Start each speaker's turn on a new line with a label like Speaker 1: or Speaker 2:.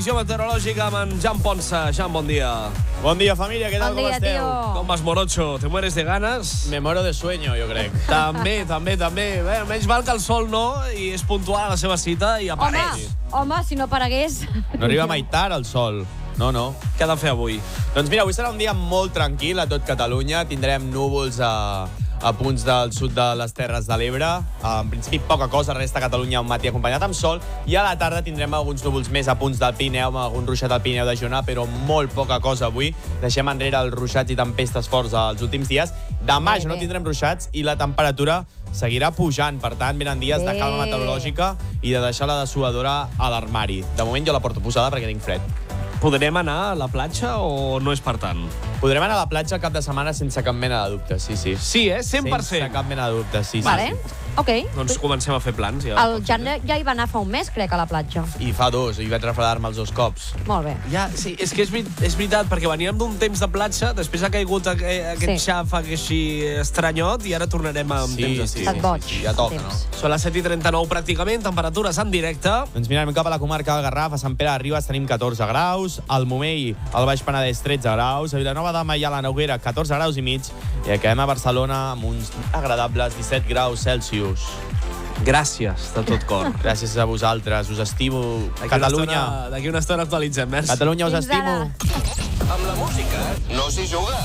Speaker 1: Visió meteorològica amb en Jan Ponsa. Jan, bon dia.
Speaker 2: Bon dia, família, què tal,
Speaker 3: Bon dia,
Speaker 2: com esteu?
Speaker 3: tio.
Speaker 1: Com vas, morocho? ¿Te mueres de ganas?
Speaker 2: Me moro de sueño, jo crec.
Speaker 1: També. Bé, menys val que el sol no, i és puntual a la seva cita i apareix.
Speaker 3: Home, si no aparegués...
Speaker 2: No arriba mai tard el sol. No.
Speaker 1: Què ha de fer avui?
Speaker 2: Doncs mira, avui serà un dia molt tranquil a tot Catalunya. Tindrem núvols a punts del sud de les Terres de l'Ebre. En principi, poca cosa, resta Catalunya un matí acompanyat amb sol. I a la tarda tindrem alguns núvols més a punts del Pirineu, amb algun ruixat al Pirineu de Girona, però molt poca cosa avui. Deixem enrere els ruixats i tempestes forts els últims dies. Demà ja no tindrem ruixats i la temperatura seguirà pujant. Per tant, venen dies de calma meteorològica i de deixar la dessuadora a l'armari. De moment jo la porto posada perquè tinc fred.
Speaker 1: Podrem anar a la platja o no és per tant?
Speaker 2: Podrem anar a la platja el cap de setmana sense cap mena de dubte, sí.
Speaker 1: Sí, 100%.
Speaker 2: Sense cap mena de dubte, sí.
Speaker 3: Vale, ok.
Speaker 1: Doncs comencem a fer plans. Ja.
Speaker 3: El Jan ja hi va anar fa un mes, crec, a la platja.
Speaker 2: I fa 2, i vaig refredar-me els 2 cops.
Speaker 3: Molt bé.
Speaker 1: Ja, sí, és que és veritat, perquè veníem d'un temps de platja, després ha caigut aquest xàfec així estranyot i ara tornarem amb temps d'estiu.
Speaker 3: Estat boig.
Speaker 2: Ja toca,
Speaker 3: Temps.
Speaker 2: no?
Speaker 1: Són les 7:39 pràcticament, temperatures en directe.
Speaker 2: Doncs mira, anem cap a la comarca del Garraf, a Sant Pere de Ribes tenim 14 graus, al Momell, al Baix Penedès 13 graus, a Vilanova de Meià, a la Noguera 14 graus i mig, i acabem a Barcelona amb uns agradables 17 graus Celsius.
Speaker 1: Gràcies, de tot cor.
Speaker 2: Gràcies a vosaltres, us estimo. Catalunya.
Speaker 1: D'aquí una estona actualitzem, merci.
Speaker 2: Catalunya, us
Speaker 3: Fins
Speaker 2: estimo.
Speaker 3: ara.
Speaker 4: Amb la música no s'hi juga.